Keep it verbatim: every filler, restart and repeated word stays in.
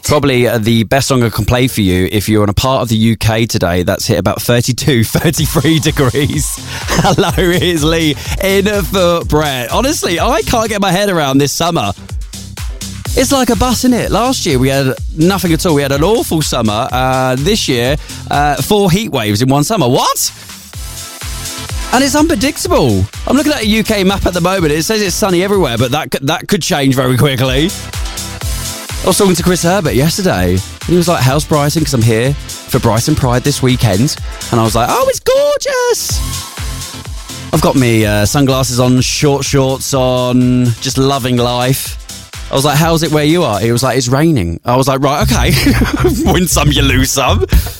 Probably uh, the best song I can play for you if you're on a part of the U K today that's hit about thirty-two, thirty-three degrees. Hello, here's Lee in for Brett. Honestly, I can't get my head around this summer. It's like a bus, isn't it? Last year we had nothing at all. We had an awful summer. Uh, this year, uh, four heat waves in one summer. What? And it's unpredictable. I'm looking at a U K map at the moment. It says it's sunny everywhere, but that that could change very quickly. I was talking to Chris Herbert yesterday, and he was like, how's Brighton? Because I'm here for Brighton Pride this weekend. And I was like, oh, it's gorgeous. I've got me uh, sunglasses on, short shorts on, just loving life. I was like, how's it where you are? He was like, it's raining. I was like, right, okay. Win some, you lose some.